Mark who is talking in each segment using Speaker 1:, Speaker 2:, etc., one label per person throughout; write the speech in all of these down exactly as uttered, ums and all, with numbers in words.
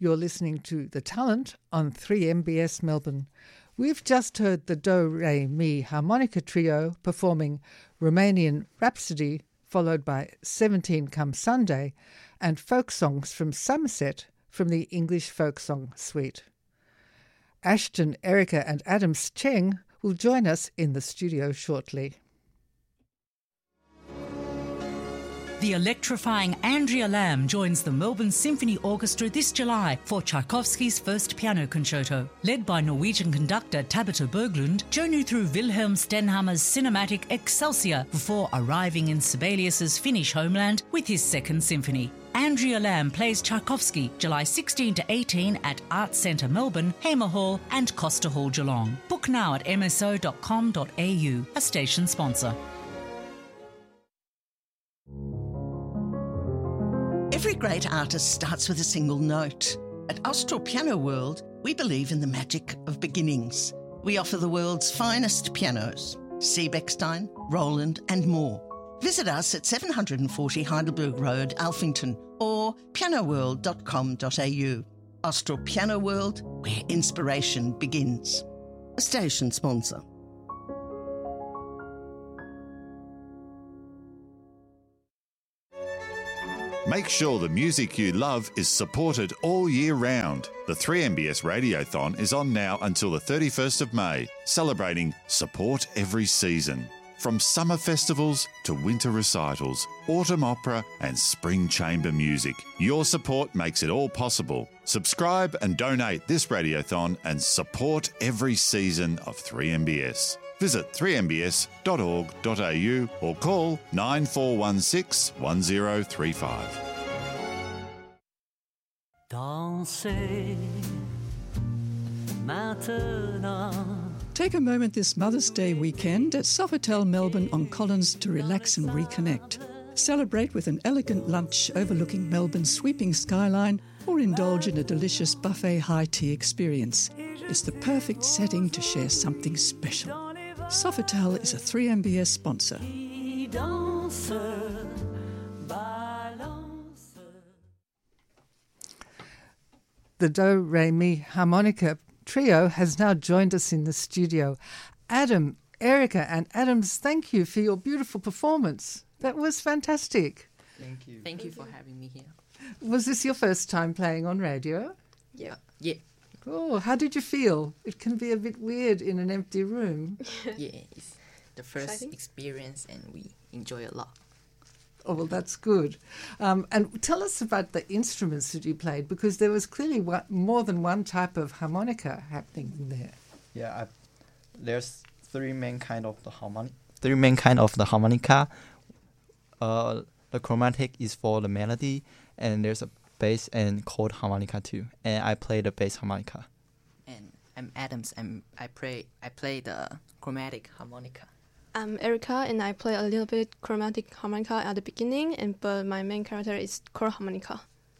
Speaker 1: You're listening to The Talent on three M B S Melbourne. We've just heard the Do Re Mi Harmonica Trio performing Romanian Rhapsody, followed by seventeen Come Sunday, and folk songs from Somerset from the English Folk Song Suite. Ashton, Erica and Adams Cheng will join us in the studio shortly.
Speaker 2: The electrifying Andrea Lamb joins the Melbourne Symphony Orchestra this July for Tchaikovsky's first piano concerto. Led by Norwegian conductor Tabitha Berglund, journey through Wilhelm Stenhammer's cinematic Excelsior before arriving in Sibelius's Finnish homeland with his second symphony. Andrea Lamb plays Tchaikovsky July sixteenth to eighteenth at Arts Centre Melbourne, Hamer Hall and Costa Hall Geelong. Book now at m s o dot com dot a u, a station sponsor.
Speaker 3: Every great artist starts with a single note. At Austral Piano World, we believe in the magic of beginnings. We offer the world's finest pianos, Seebeckstein, Roland and more. Visit us at seven forty Heidelberg Road, Alphington, or piano world dot com dot a u. Austral Piano World, where inspiration begins. A station sponsor.
Speaker 4: Make sure the music you love is supported all year round. The three M B S Radiothon is on now until the thirty-first of May, celebrating Support Every Season. From summer festivals to winter recitals, autumn opera and spring chamber music, your support makes it all possible. Subscribe and donate this Radiothon and support every season of three M B S. Visit three m b s dot org dot a u or call nine four one six, one zero three five.
Speaker 5: Dansez maintenant.
Speaker 6: Take a moment this Mother's Day weekend at Sofitel Melbourne on Collins to relax and reconnect. Celebrate with an elegant lunch overlooking Melbourne's sweeping skyline or indulge in a delicious buffet high tea experience. It's the perfect setting to share something special. Sofitel is a three M B S sponsor.
Speaker 1: The Do Re Mi Harmonica Trio has now joined us in the studio. Adam, Erica and Adams, thank you for your beautiful performance. That was fantastic.
Speaker 7: Thank you.
Speaker 8: Thank you for having me here.
Speaker 1: Was this your first time playing on radio?
Speaker 8: Yeah. Yeah.
Speaker 1: Oh, how did you feel? It can be a bit weird in an empty room.
Speaker 8: Yeah, it's the first Exciting. experience and we enjoy a lot.
Speaker 1: Oh, well, that's good. Um, and tell us about the instruments that you played, because there was clearly one, more than one type of harmonica happening there.
Speaker 7: Yeah, I, there's three main kind of the harmonic. Three main kind of the harmonica. Uh, the chromatic is for the melody, and there's a bass and chord harmonica too. And I play the bass harmonica.
Speaker 8: And I'm Adams. I'm I play I play the chromatic harmonica.
Speaker 9: I'm Erica, and I play a little bit chromatic harmonica at the beginning, and but my main character is chord harmonica.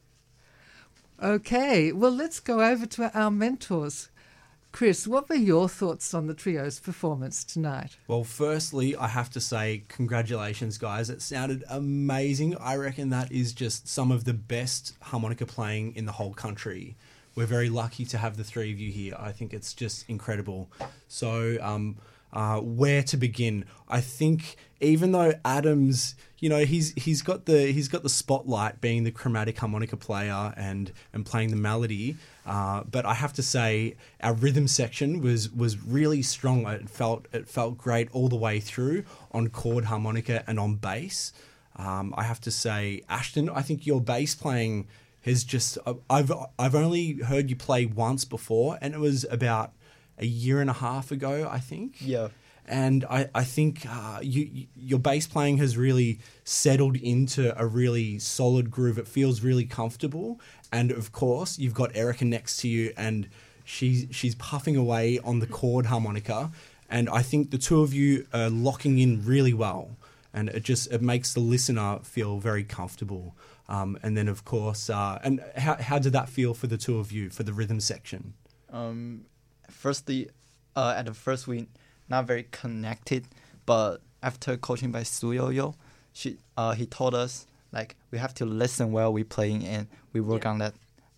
Speaker 1: Okay, well, let's go over to our mentors. Chris, what were your thoughts on the trio's performance tonight?
Speaker 10: Well, firstly, I have to say congratulations, guys. It sounded amazing. I reckon that is just some of the best harmonica playing in the whole country. We're very lucky to have the three of you here. I think it's just incredible. So, um, uh, where to begin? I think even though Adams, you know, he's he's got the he's got the spotlight being the chromatic harmonica player and and playing the melody. Uh, but I have to say, our rhythm section was was really strong. It felt it felt great all the way through on chord harmonica and on bass. Um, I have to say, Ashton, I think your bass playing has just I've I've only heard you play once before, and it was about a year and a half ago, I think.
Speaker 7: Yeah.
Speaker 10: And I, I think uh, you, you, your bass playing has really settled into a really solid groove. It feels really comfortable. And, of course, you've got Erica next to you, and she's, she's puffing away on the chord harmonica. And I think the two of you are locking in really well. And it just it makes the listener feel very comfortable. Um, and then, of course, uh, and how, how did that feel for the two of you, for the rhythm section?
Speaker 7: Um, firstly, uh, at the first we not very connected, but after coaching by Su Yo-Yo, she uh, he told us like we have to listen while we playing, and we work yeah. on that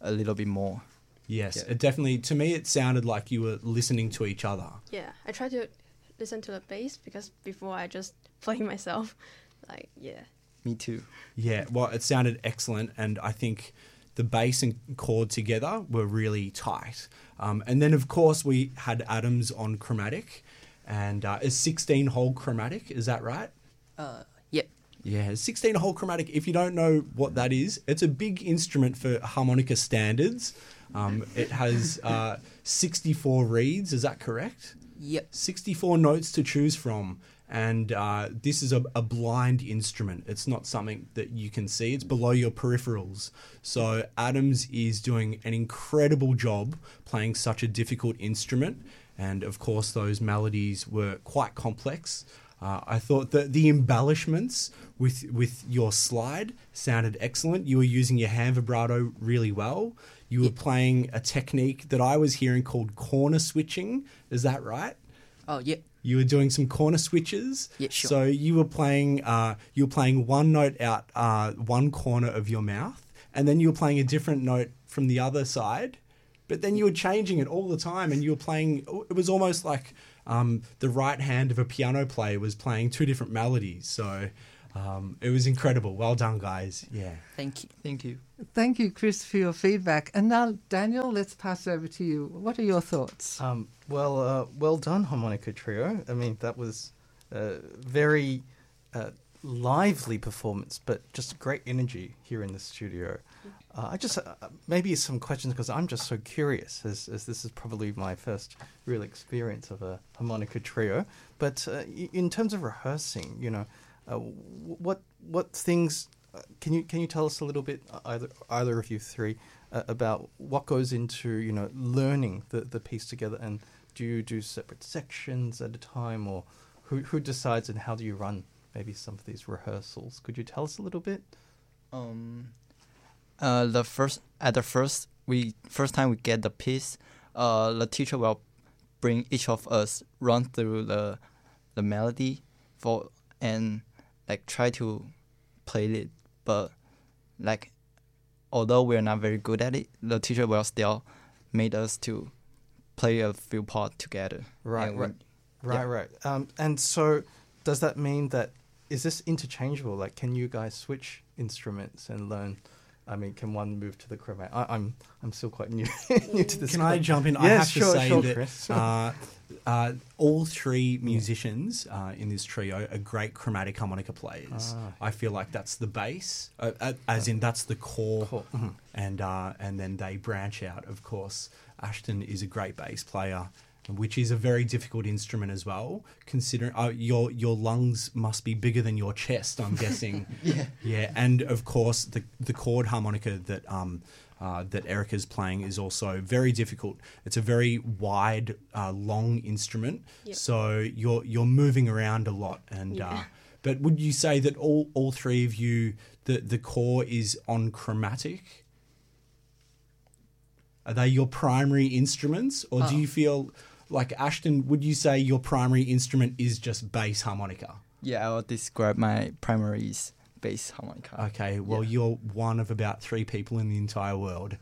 Speaker 7: a little bit more.
Speaker 10: Yes,
Speaker 7: Yeah.
Speaker 10: it definitely, to me, it sounded like you were listening to each other.
Speaker 9: Yeah, I try to listen to the bass because before I just play myself. Like, yeah.
Speaker 7: Me too.
Speaker 10: Yeah, well, it sounded excellent, and I think the bass and chord together were really tight. Um, and then, of course, we had Adams on chromatic, and uh, a sixteen-hole chromatic, is that right?
Speaker 8: Uh, yep.
Speaker 10: Yeah, sixteen-hole chromatic. If you don't know what that is, it's a big instrument for harmonica standards. Um, it has uh, sixty-four reeds, is that correct?
Speaker 8: Yep.
Speaker 10: sixty-four notes to choose from. And uh, this is a, a blind instrument. It's not something that you can see. It's below your peripherals. So Adams is doing an incredible job playing such a difficult instrument. And of course, those melodies were quite complex. Uh, I thought that the embellishments with with your slide sounded excellent. You were using your hand vibrato really well. You were playing a technique that I was hearing called corner switching. Is that right?
Speaker 8: Oh, yep.
Speaker 10: You were doing some corner switches.
Speaker 8: Yeah, sure.
Speaker 10: So you were playing uh, you were playing one note out uh, one corner of your mouth, and then you were playing a different note from the other side. But then you were changing it all the time, and you were playing. It was almost like um, the right hand of a piano player was playing two different melodies. So um, it was incredible. Well done, guys. Yeah.
Speaker 8: Thank you.
Speaker 7: Thank you.
Speaker 1: Thank you, Chris, for your feedback. And now, Daniel, let's pass over to you. What are your thoughts?
Speaker 11: Um, well, uh, well done, Harmonica Trio. I mean, that was a very uh, lively performance, but just great energy here in the studio. Uh, I just, uh, maybe some questions, because I'm just so curious, as, as this is probably my first real experience of a harmonica trio. But uh, in terms of rehearsing, you know, uh, what what things... Uh, can you can you tell us a little bit, either either of you three, uh, about what goes into, you know, learning the, the piece together? And do you do separate sections at a time, or who who decides, and how do you run maybe some of these rehearsals? Could you tell us a little bit?
Speaker 7: Um, uh, the first at the first we first time we get the piece, uh, the teacher will bring each of us run through the the melody for and like try to play it. But like, although we're not very good at it, the teacher will still made us to play a few parts together.
Speaker 11: Right,
Speaker 7: And
Speaker 11: right,
Speaker 7: we-
Speaker 11: right,
Speaker 7: yeah.
Speaker 11: right. Um, and so, does that mean that, is this interchangeable? Like, can you guys switch instruments and learn? I mean, can one move to the chromatic? I, I'm I'm still quite new new to this.
Speaker 10: Can I jump in? I
Speaker 11: Yes,
Speaker 10: have
Speaker 11: sure,
Speaker 10: to say
Speaker 11: sure,
Speaker 10: that
Speaker 11: Chris.
Speaker 10: uh, uh, all three musicians uh, in this trio are great chromatic harmonica players.
Speaker 11: Ah.
Speaker 10: I feel like that's the bass, uh, uh, as in that's the core,
Speaker 11: Core, mhm.
Speaker 10: and uh, and then they branch out. Of course, Ashton is a great bass player, which is a very difficult instrument as well. Considering uh, your your lungs must be bigger than your chest, I'm guessing.
Speaker 7: Yeah.
Speaker 10: Yeah, and of course the the chord harmonica that um uh, that Erica's playing is also very difficult. It's a very wide, uh, long instrument,
Speaker 9: Yep.
Speaker 10: so you're you're moving around a lot. And
Speaker 9: Yeah.
Speaker 10: uh, but would you say that all all three of you, the the core is on chromatic? Are they your primary instruments, or do
Speaker 8: Oh.
Speaker 10: you feel like Ashton? Would you say your primary instrument is just bass harmonica?
Speaker 7: Yeah, I will describe my primary is bass harmonica.
Speaker 10: Okay, well,
Speaker 7: Yeah.
Speaker 10: you're one of about three people in the entire world.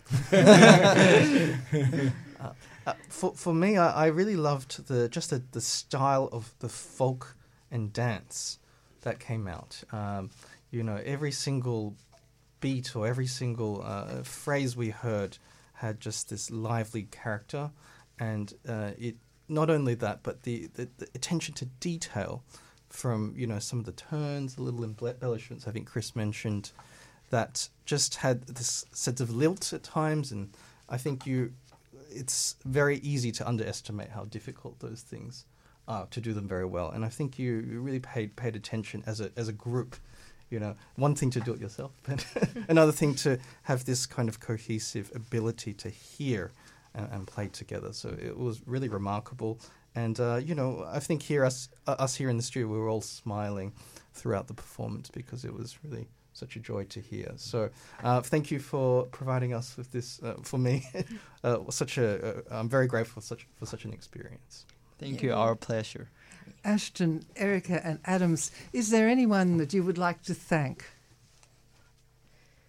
Speaker 11: Uh, uh, for for me, I, I really loved the just the, the style of the folk and dance that came out. Um, you know, every single beat or every single uh, phrase we heard had just this lively character, and uh, it not only that, but the, the, the attention to detail from, you know, some of the turns, the little embellishments. I think Chris mentioned that just had this sense of lilt at times, and I think you. It's very easy to underestimate how difficult those things are to do them very well, and I think you, you really paid paid attention as a as a group. You know, one thing to do it yourself, but another thing to have this kind of cohesive ability to hear and, and play together. So it was really remarkable, and uh, you know, I think here us uh, us here in the studio, we were all smiling throughout the performance because it was really such a joy to hear. So uh, thank you for providing us with this, uh, for me, uh, such a, uh, I'm very grateful for such, for such an experience.
Speaker 7: Thank you, our pleasure.
Speaker 1: Ashton, Erica, and Adams, is there anyone that you would like to thank?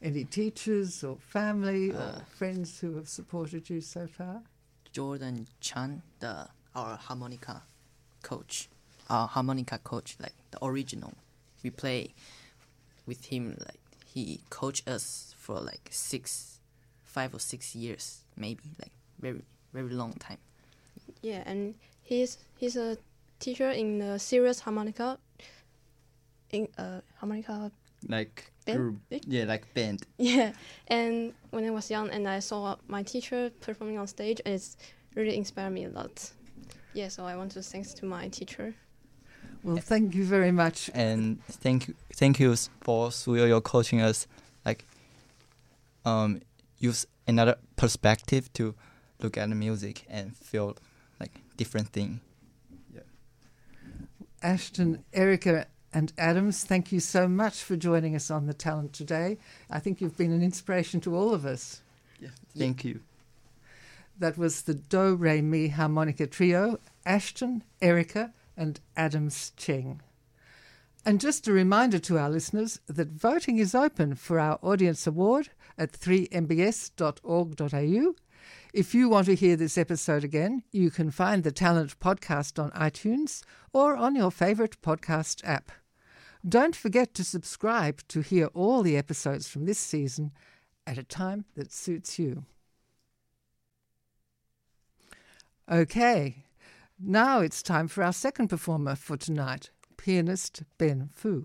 Speaker 1: Any teachers or family or
Speaker 8: Uh,
Speaker 1: friends who have supported you so far?
Speaker 8: Jordan Chan, the our harmonica coach, our harmonica coach, like the original. We play with him. Like he coached us for like six, five or six years, maybe like very very long time.
Speaker 9: Yeah, and he's he's a teacher in the serious harmonica. In uh harmonica.
Speaker 7: Like
Speaker 9: Band?
Speaker 7: group, yeah, like band.
Speaker 9: Yeah, and when I was young and I saw my teacher performing on stage, it's really inspired me a lot. Yeah, so I want to thanks to my teacher.
Speaker 1: Well, thank you very much.
Speaker 7: And thank you, thank you for Suyo, you're coaching us, like, um, use another perspective to look at the music and feel like different thing. Yeah.
Speaker 1: Ashton, Erica, and Adams, thank you so much for joining us on The Talent today. I think you've been an inspiration to all of us.
Speaker 7: Yeah. Thank you.
Speaker 1: That was the Do Re Mi harmonica trio, Ashton, Erica, and Adams Cheng. And just a reminder to our listeners that voting is open for our Audience Award at three m b s dot org dot a u. If you want to hear this episode again, you can find the Talent podcast on iTunes or on your favourite podcast app. Don't forget to subscribe to hear all the episodes from this season at a time that suits you. Okay, now it's time for our second performer for tonight, pianist Ben Fu.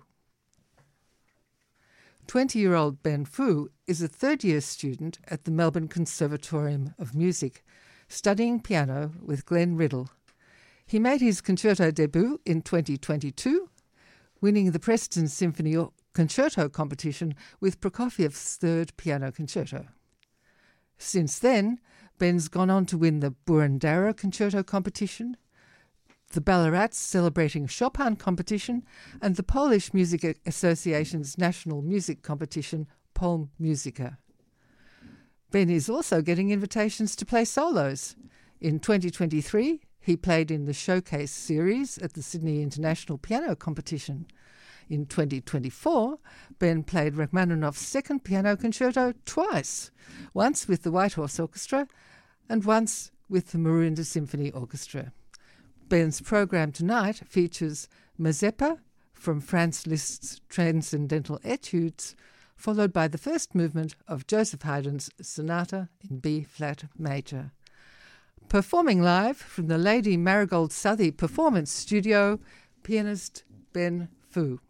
Speaker 1: twenty-year-old Ben Fu is a third-year student at the Melbourne Conservatorium of Music, studying piano with Glenn Riddle. He made his concerto debut in twenty twenty-two, winning the Preston Symphony Concerto competition with Prokofiev's third piano concerto. Since then, Ben's gone on to win the Boroondara Concerto competition, the Ballarat Celebrating Chopin competition, and the Polish Music Association's national music competition, Pol Musica. Ben is also getting invitations to play solos. In twenty twenty-three, he played in the Showcase series at the Sydney International Piano Competition. In twenty twenty-four, Ben played Rachmaninoff's second piano concerto twice, once with the White Horse Orchestra and once with the Maroondah Symphony Orchestra. Ben's program tonight features Mazeppa from Franz Liszt's Transcendental Etudes, followed by the first movement of Joseph Haydn's Sonata in B-flat major. Performing live from the Lady Marigold Southey Performance Studio, pianist Ben Fu.